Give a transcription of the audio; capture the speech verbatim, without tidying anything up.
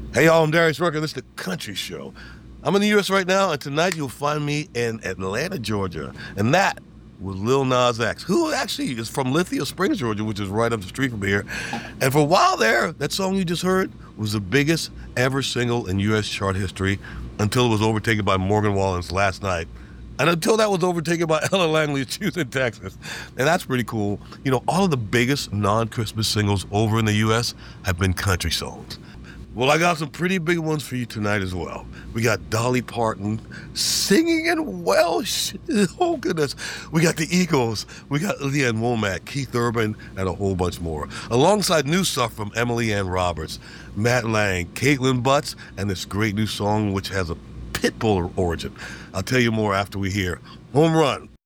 Hey y'all, I'm Darius Rucker. This is the Country Show. I'm in the U S right now, and tonight you'll find me in Atlanta, Georgia. And that was Lil Nas X, who actually is from Lithia Springs, Georgia, which is right up the street from here. And for a while there, that song you just heard was the biggest ever single in U S chart history until it was overtaken by Morgan Wallen's Last Night. And until that was overtaken by Ella Langley's Choose in Texas. And that's pretty cool. You know, all of the biggest non-Christmas singles over in the U S have been country songs. Well, I got some pretty big ones for you tonight as well. We got Dolly Parton singing in Welsh. Oh, goodness. We got the Eagles. We got Leanne Womack, Keith Urban, and a whole bunch more. Alongside new stuff from Emily Ann Roberts, Matt Lang, Caitlin Butts, and this great new song which has a Pitbull origin. I'll tell you more after we hear Home Run.